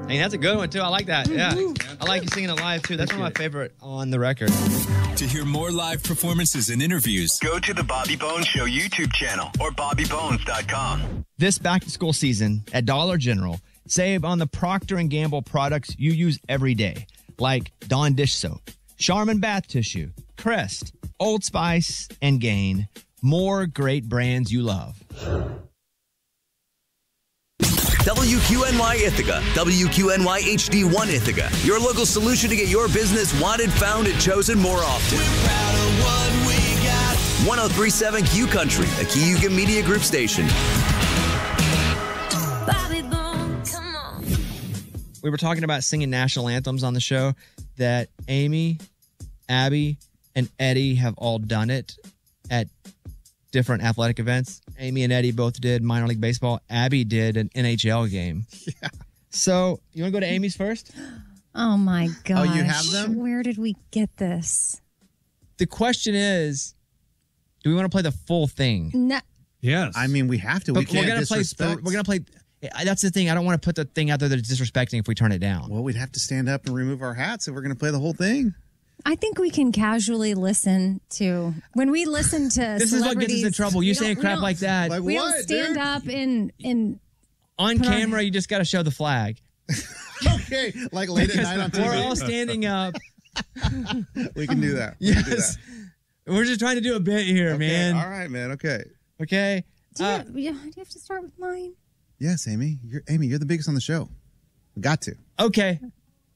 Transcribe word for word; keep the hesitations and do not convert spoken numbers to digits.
Hey, that's a good one, too. I like that. Yeah. I like you singing it live, too. That's one of my favorite on the record. To hear more live performances and interviews, go to the Bobby Bones Show YouTube channel or bobby bones dot com. This back-to-school season at Dollar General, save on the Procter and Gamble products you use every day, like Dawn dish soap, Charmin bath tissue, Crest, Old Spice, and Gain. More great brands you love. W Q N Y Ithaca, W Q N Y H D one Ithaca, your local solution to get your business wanted, found, and chosen more often. We're proud of what we got. one oh three point seven Q Country, a Kiyuga Media Group station. Bobby Bones, come on. We were talking about singing national anthems on the show, that Amy, Abby, and Eddie have all done it at different athletic events. Amy and Eddie both did minor league baseball. Abby did an N H L game. Yeah. So, you want to go to Amy's first? Oh, my gosh. Oh, you have them? Where did we get this? The question is, do we want to play the full thing? No. Yes. I mean, we have to. But we can't we're gonna play. disrespect. We're gonna play. That's the thing. I don't want to put the thing out there that's disrespecting if we turn it down. Well, we'd have to stand up and remove our hats if we're going to play the whole thing. I think we can casually listen to when we listen to. This is what gets us in trouble. You we saying don't- we crap don't- like that. Like We what, don't stand dude? up and and On put our- camera, you just got to show the flag. Okay, like late at night on T V. We're all standing up. We can do that. We can do Yes. that. We're just trying to do a bit here, Okay, man. all right, man. Okay. Okay. do you, Uh, have, yeah, do you have to start with mine? Yes, Amy. You're Amy. You're the biggest on the show. We got to. okay.